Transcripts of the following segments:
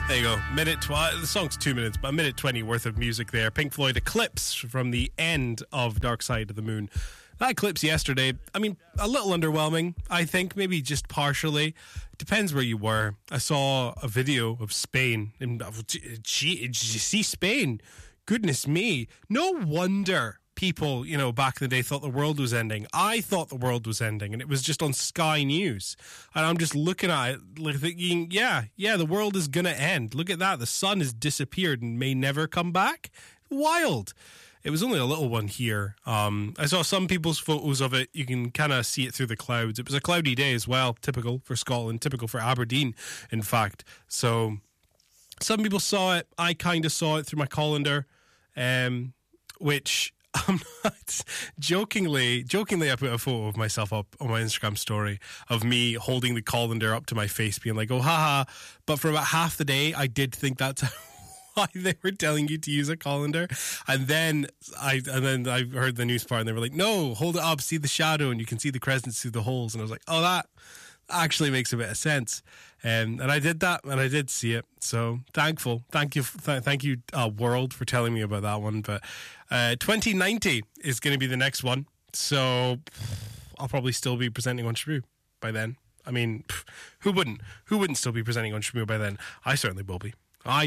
There you go. The song's 2 minutes, but a minute 20 worth of music there. Pink Floyd Eclipse from the end of Dark Side of the Moon. That eclipse yesterday, I mean, a little underwhelming, I think, maybe just partially. Depends where you were. I saw a video of Spain. Did you see Spain? Goodness me. No wonder people, back in the day thought the world was ending. I thought the world was ending, and it was just on Sky News. And I'm just looking at it, thinking, yeah, the world is going to end. Look at that. The sun has disappeared and may never come back. Wild. It was only a little one here. I saw some people's photos of it. You can kind of see it through the clouds. It was a cloudy day as well, typical for Scotland, typical for Aberdeen, in fact. So some people saw it. I kind of saw it through my colander, which I'm not jokingly. I put a photo of myself up on my Instagram story of me holding the colander up to my face, being like, "Oh, haha!" But for about half the day, I did think that's why they were telling you to use a colander, and then I heard the news part, and they were like, "No, hold it up, see the shadow, and you can see the crescents through the holes." And I was like, "Oh, that actually makes a bit of sense." And I did that, and I did see it. So thank you, world, for telling me about that one. But 2090 is going to be the next one, so I'll probably still be presenting on Shrew by then. I mean, who wouldn't still be presenting on Shrew by then? I certainly will be.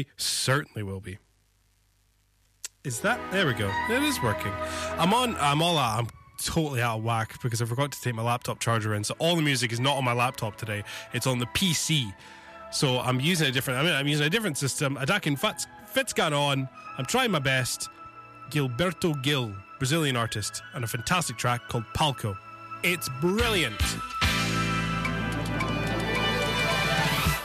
Is that? There we go. It is working. I'm totally out of whack because I forgot to take my laptop charger in. So all the music is not on my laptop today. It's on the PC. So I'm using a different system. Attacking Fit's got on. I'm trying my best. Gilberto Gil, Brazilian artist, and a fantastic track called Palco. It's brilliant.